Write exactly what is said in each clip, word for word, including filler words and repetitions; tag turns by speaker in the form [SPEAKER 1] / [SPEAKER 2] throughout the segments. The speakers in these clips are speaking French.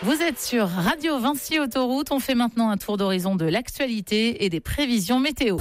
[SPEAKER 1] Vous êtes sur Radio Vinci Autoroute. On fait maintenant un tour d'horizon de l'actualité et des prévisions météo.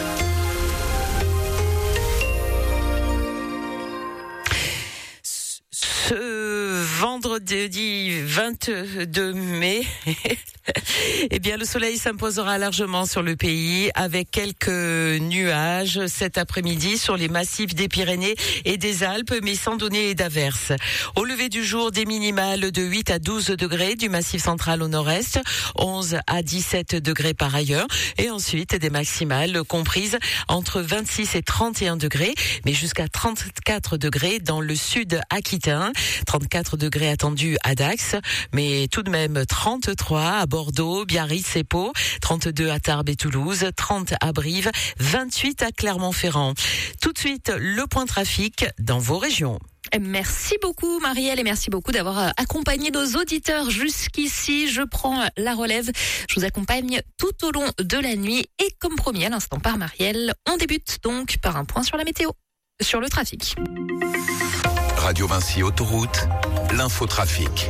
[SPEAKER 2] Ce vendredi vingt-deux mai, eh bien, le soleil s'imposera largement sur le pays avec quelques nuages cet après-midi sur les massifs des Pyrénées et des Alpes, mais sans donner d'averses. Au lever du jour, des minimales de huit à douze degrés du massif central au nord-est, onze à dix-sept degrés par ailleurs, et ensuite des maximales comprises entre vingt-six et trente et un degrés, mais jusqu'à trente-quatre degrés dans le sud aquitain, trente-quatre degrés attendus à Dax, mais tout de même trente-trois à Bordeaux, Biarritz et Pau, trente-deux à Tarbes et Toulouse, trente à Brive, vingt-huit à Clermont-Ferrand. Tout de suite, le point trafic dans vos régions.
[SPEAKER 3] Merci beaucoup Marielle et merci beaucoup d'avoir accompagné nos auditeurs jusqu'ici. Je prends la relève. Je vous accompagne tout au long de la nuit et comme promis à l'instant par Marielle, on débute donc par un point sur la météo, sur le trafic.
[SPEAKER 4] Radio Vinci Autoroute, l'infotrafic.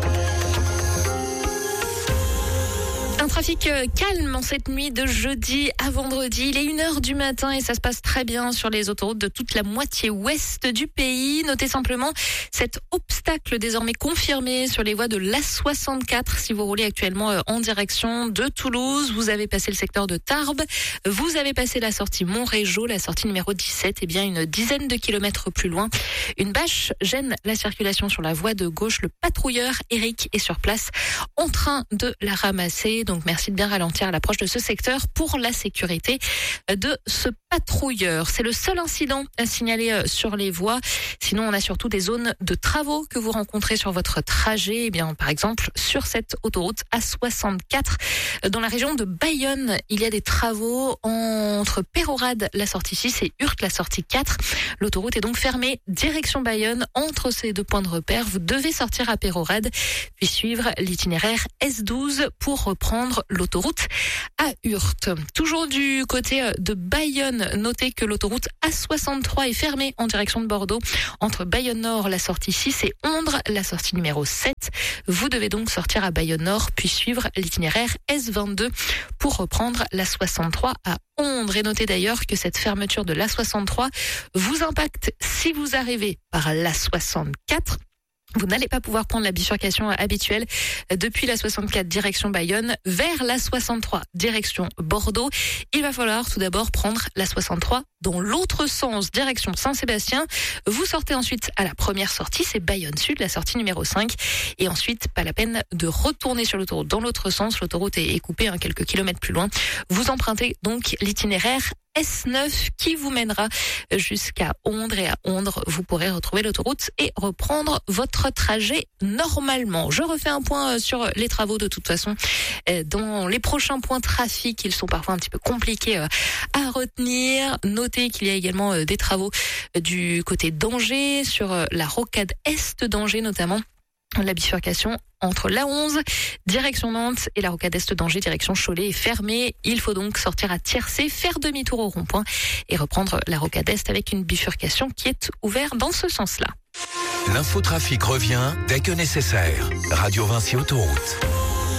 [SPEAKER 3] Un trafic calme en cette nuit de jeudi à vendredi. Il est une heure du matin et ça se passe très bien sur les autoroutes de toute la moitié ouest du pays. Notez simplement cet obstacle désormais confirmé sur les voies de l'A soixante-quatre. Si vous roulez actuellement en direction de Toulouse, vous avez passé le secteur de Tarbes, vous avez passé la sortie Montrégeau, la sortie numéro dix-sept, et bien une dizaine de kilomètres plus loin. Une bâche gêne la circulation sur la voie de gauche. Le patrouilleur Eric est sur place en train de la ramasser. Donc merci de bien ralentir à l'approche de ce secteur pour la sécurité de ce patrouilleur. C'est le seul incident à signaler sur les voies. Sinon, on a surtout des zones de travaux que vous rencontrez sur votre trajet. Eh bien, par exemple, sur cette autoroute A soixante-quatre, dans la région de Bayonne, il y a des travaux entre Pérorade, la sortie six, et Hurte, la sortie quatre. L'autoroute est donc fermée direction Bayonne entre ces deux points de repère. Vous devez sortir à Pérorade, puis suivre l'itinéraire S douze pour reprendre l'autoroute à Hurte. Toujours du côté de Bayonne, notez que l'autoroute A soixante-trois est fermée en direction de Bordeaux entre Bayonne Nord, la sortie six, et Ondres, la sortie numéro sept. Vous devez donc sortir à Bayonne Nord puis suivre l'itinéraire S vingt-deux pour reprendre la soixante-trois à Ondres. Et notez d'ailleurs que cette fermeture de l'A soixante-trois vous impacte si vous arrivez par l'A soixante-quatre. Vous n'allez pas pouvoir prendre la bifurcation habituelle depuis la soixante-quatre direction Bayonne vers la soixante-trois direction Bordeaux. Il va falloir tout d'abord prendre la soixante-trois dans l'autre sens direction Saint-Sébastien. Vous sortez ensuite à la première sortie, c'est Bayonne Sud, la sortie numéro cinq. Et ensuite, pas la peine de retourner sur l'autoroute dans l'autre sens. L'autoroute est coupée hein, quelques kilomètres plus loin. Vous empruntez donc l'itinéraire S neuf qui vous mènera jusqu'à Ondres, et à Ondres, vous pourrez retrouver l'autoroute et reprendre votre trajet normalement. Je refais un point sur les travaux de toute façon. Dans les prochains points trafic, ils sont parfois un petit peu compliqués à retenir. Notez qu'il y a également des travaux du côté d'Angers, sur la rocade Est d'Angers notamment. La bifurcation entre l'A onze, direction Nantes, et la rocade Est d'Angers, direction Cholet, est fermée. Il faut donc sortir à Tiercé, faire demi-tour au rond-point et reprendre la rocade Est avec une bifurcation qui est ouverte dans ce sens-là.
[SPEAKER 4] L'infotrafic revient dès que nécessaire. Radio Vinci Autoroute.